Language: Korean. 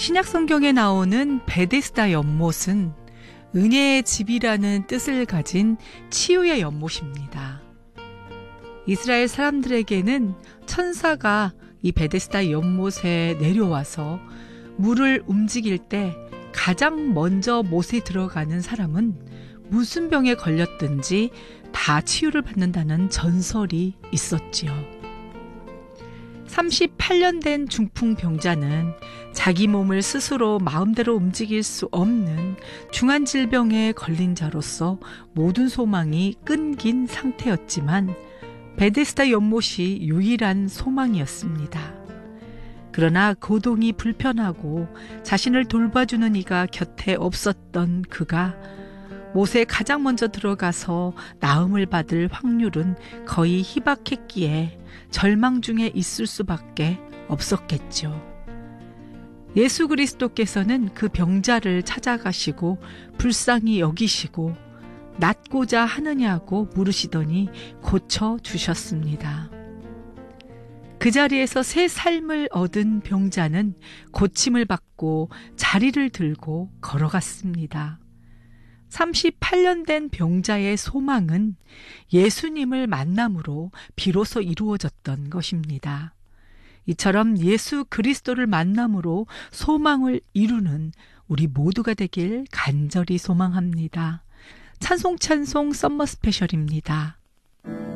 신약 성경에 나오는 베데스다 연못은 은혜의 집이라는 뜻을 가진 치유의 연못입니다. 이스라엘 사람들에게는 천사가 이 베데스다 연못에 내려와서 물을 움직일 때 가장 먼저 못에 들어가는 사람은 무슨 병에 걸렸든지 다 치유를 받는다는 전설이 있었지요. 38년 된 중풍병자는 자기 몸을 스스로 마음대로 움직일 수 없는 중한 질병에 걸린 자로서 모든 소망이 끊긴 상태였지만 베데스다 연못이 유일한 소망이었습니다. 그러나 고동이 불편하고 자신을 돌봐주는 이가 곁에 없었던 그가 못에 가장 먼저 들어가서 나음을 받을 확률은 거의 희박했기에 절망 중에 있을 수밖에 없었겠죠. 예수 그리스도께서는 그 병자를 찾아가시고 불쌍히 여기시고 낫고자 하느냐고 물으시더니 고쳐주셨습니다. 그 자리에서 새 삶을 얻은 병자는 고침을 받고 자리를 들고 걸어갔습니다. 38년 된 병자의 소망은 예수님을 만남으로 비로소 이루어졌던 것입니다. 이처럼 예수 그리스도를 만남으로 소망을 이루는 우리 모두가 되길 간절히 소망합니다. 찬송 썸머 스페셜입니다.